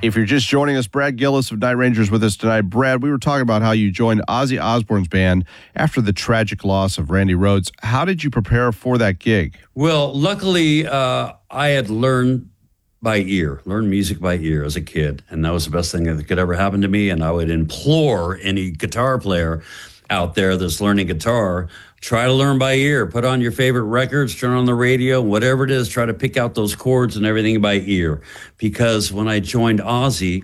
If you're just joining us, Brad Gillis of Night Rangers with us tonight. Brad, we were talking about how you joined Ozzy Osbourne's band after the tragic loss of Randy Rhoads. How did you prepare for that gig? Well, luckily, I had learned music by ear as a kid, and that was the best thing that could ever happen to me. And I would implore any guitar player out there that's learning guitar, try to learn by ear. Put on your favorite records, turn on the radio, whatever it is, try to pick out those chords and everything by ear. Because when I joined Ozzy,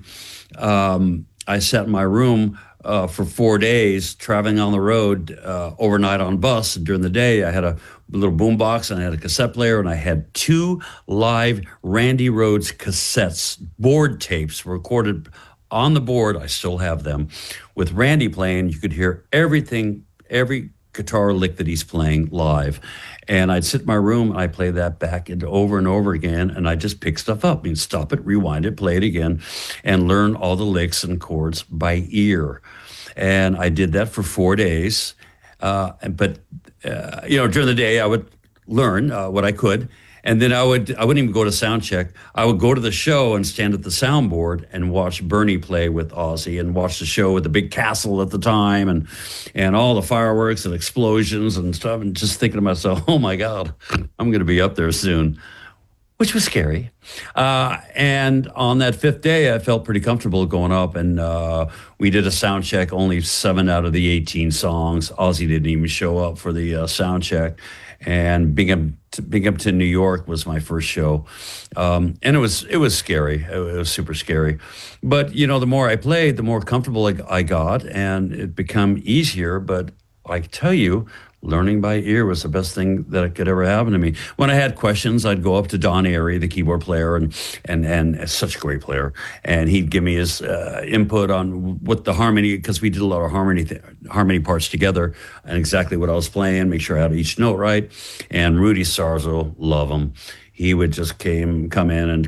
I sat in my room for 4 days, traveling on the road overnight on bus. And during the day, I had a little boombox and I had a cassette player, and I had 2 live Randy Rhoads cassettes, board tapes recorded on the board. I still have them. With Randy playing, you could hear everything, every guitar lick that he's playing live. And I'd sit in my room and I'd play that back into over and over again, and I just pick stuff up. I mean, stop it, rewind it, play it again, and learn all the licks and chords by ear. And I did that for 4 days. But during the day I would learn what I could. And then I wouldn't even go to sound check. I would go to the show and stand at the soundboard and watch Bernie play with Ozzy, and watch the show with the big castle at the time and all the fireworks and explosions and stuff, and just thinking to myself, oh my God, I'm going to be up there soon, which was scary. And on that 5th day, I felt pretty comfortable going up, and we did a sound check, only 7 out of the 18 songs. Ozzy didn't even show up for the sound check. And being up to New York was my first show, and it was scary. It was super scary, but the more I played, the more comfortable I got, and it became easier. But I tell you, learning by ear was the best thing that could ever happen to me. When I had questions, I'd go up to Don Airey, the keyboard player, and such a great player, and he'd give me his input on what the harmony, because we did a lot of harmony parts together, and exactly what I was playing, make sure I had each note right. And Rudy Sarzo, love him. He would just come in and